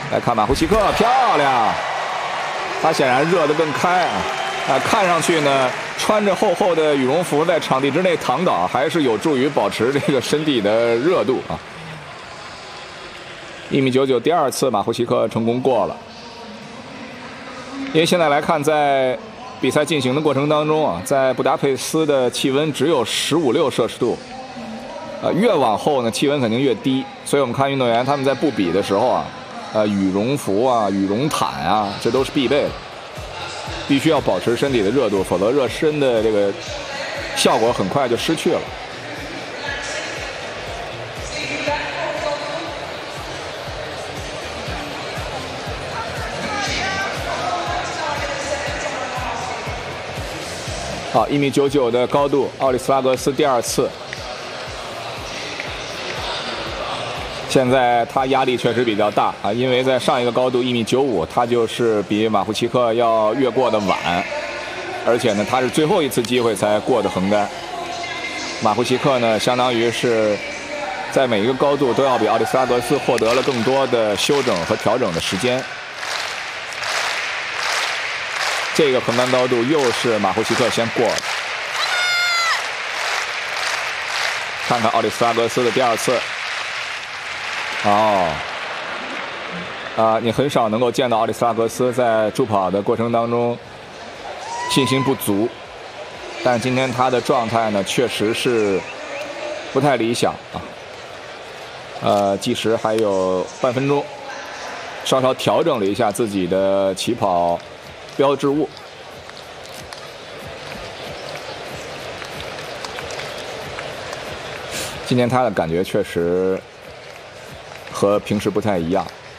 来看马胡齐克，漂亮！他显然热得更开啊！看上去呢，穿着厚厚的羽绒服在场地之内躺倒，还是有助于保持这个身体的热度啊。1.99米，第2次马胡齐克成功过了。因为现在来看，在比赛进行的过程当中啊，在布达佩斯的气温只有15、6摄氏度，越往后呢气温肯定越低，所以我们看运动员他们在不比的时候啊，羽绒服啊、羽绒毯啊，这都是必备的，必须要保持身体的热度，否则热身的这个效果很快就失去了。好，1.99米的高度，奥里斯拉格斯第2次。现在他压力确实比较大啊，因为在上一个高度1.95米，他就是比马胡齐克要越过的晚，而且呢，他是最后一次机会才过的横杆。马胡齐克呢，相当于是在每一个高度都要比奥里斯拉格斯获得了更多的修整和调整的时间。这个横杆高度又是马胡齐克先过的，看看奥里斯拉格斯的第2次。你很少能够见到奥里斯拉格斯在助跑的过程当中信心不足，但今天他的状态呢确实是不太理想啊。计时还有半分钟，稍稍调整了一下自己的起跑标志物。今天他的感觉确实和平时不太一样。